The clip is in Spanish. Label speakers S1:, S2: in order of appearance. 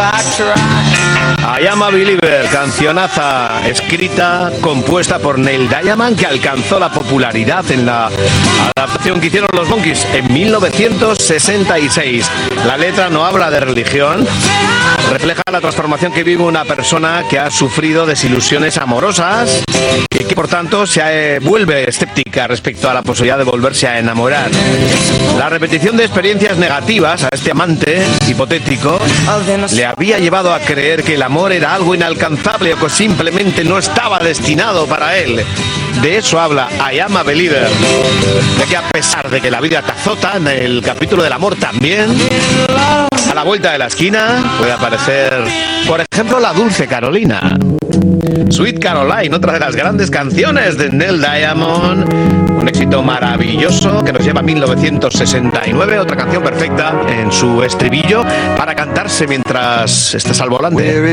S1: I Am a Believer, cancionaza escrita, compuesta por Neil Diamond, que alcanzó la popularidad en la adaptación que hicieron los Monkees en 1966. La letra no habla de religión, refleja la transformación que vive una persona que ha sufrido desilusiones amorosas y que por tanto se vuelve escéptica respecto a la posibilidad de volverse a enamorar. La repetición de experiencias negativas a este amante hipotético le había llevado a creer que el amor era algo inalcanzable o que simplemente no estaba destinado para él. De eso habla I Am a Believer, de que a pesar de que la vida te azota, en el capítulo del amor también, a la vuelta de la esquina puede aparecer, por ejemplo, la dulce Carolina. Sweet Caroline, otra de las grandes canciones de Neil Diamond, un éxito maravilloso que nos lleva a 1969, otra canción perfecta en su estribillo para cantarse mientras estás al volante.